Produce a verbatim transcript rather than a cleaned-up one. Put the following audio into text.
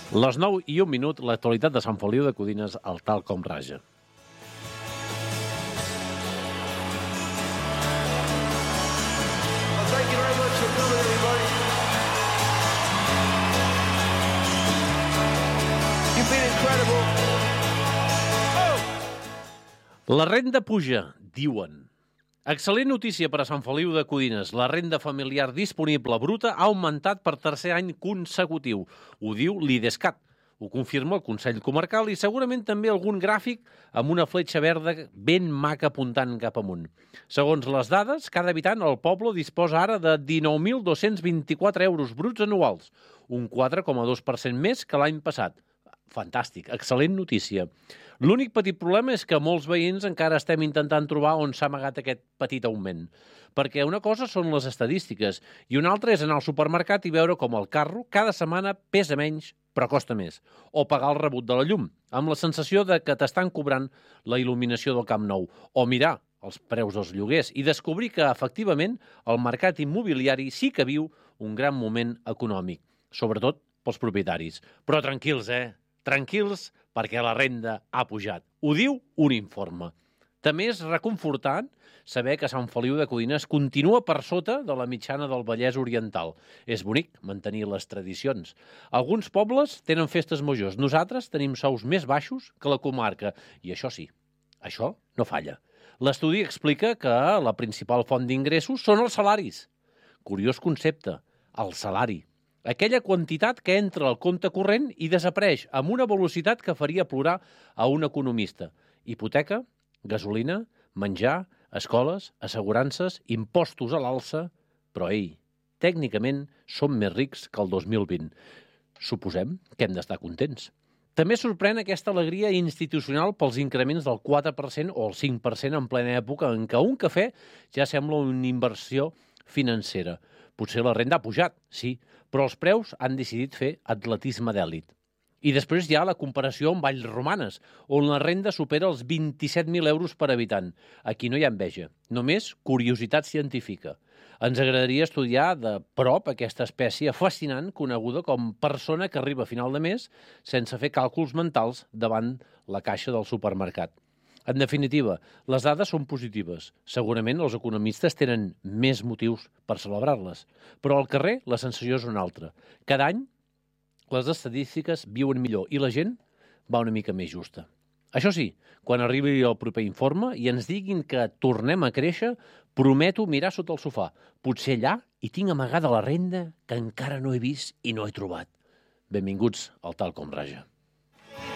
Les nou i un minut, l'actualitat de Sant Feliu de Codines al Tal Com Raja. La renda puja, diuen. Excel·lent notícia per a Sant Feliu de Codines. La renda familiar disponible bruta ha augmentat per tercer any consecutiu. Ho diu l'IDESCAT. Ho confirma el Consell Comarcal i segurament també algun gràfic amb una fletxa verda ben maca apuntant cap amunt. Segons les dades, cada habitant al poble disposa ara de dinou mil dos-cents vint-i-quatre euros bruts anuals, un quatre coma dos per cent més que l'any passat. Fantàstic, excel·lent notícia. L'únic petit problema és que molts veïns encara estem intentant trobar on s'ha amagat aquest petit augment. Perquè una cosa són les estadístiques i una altra és anar al supermercat i veure com el carro cada setmana pesa menys però costa més. O pagar el rebut de la llum, amb la sensació de que t'estan cobrant la il·luminació del Camp Nou. O mirar els preus dels lloguers i descobrir que, efectivament, el mercat immobiliari sí que viu un gran moment econòmic, sobretot pels propietaris. Però tranquils, eh? Tranquils, perquè la renda ha pujat. Ho diu un informe. També és reconfortant saber que Sant Feliu de Codines continua per sota de la mitjana del Vallès Oriental. És bonic mantenir les tradicions. Alguns pobles tenen festes majors. Nosaltres tenim sous més baixos que la comarca. I això sí, això no falla. L'estudi explica que la principal font d'ingressos són els salaris. Curiós concepte, el salari. Aquella quantitat que entra al compte corrent i desapareix amb una velocitat que faria plorar a un economista. Hipoteca, gasolina, menjar, escoles, assegurances, impostos a l'alça... Però, ei, tècnicament som més rics que el dos mil vint. Suposem que hem d'estar contents. També sorprèn aquesta alegria institucional pels increments del quatre per cent o el cinc per cent en plena època en què un cafè ja sembla una inversió financera. Potser la renda ha pujat, sí, però els preus han decidit fer atletisme d'èlit. I després hi ha la comparació amb Vallromanes, on la renda supera els vint-i-set mil euros per habitant. Aquí no hi ha enveja, només curiositat científica. Ens agradaria estudiar de prop aquesta espècie fascinant coneguda com persona que arriba a final de mes sense fer càlculs mentals davant la caixa del supermercat. En definitiva, les dades són positives. Segurament els economistes tenen més motius per celebrar-les. Però al carrer la sensació és una altra. Cada any les estadístiques viuen millor i la gent va una mica més justa. Això sí, quan arribi el proper informe i ens diguin que tornem a créixer, prometo mirar sota el sofà. Potser allà hi tinc amagada la renda que encara no he vist i no he trobat. Benvinguts al Tal Com Raja.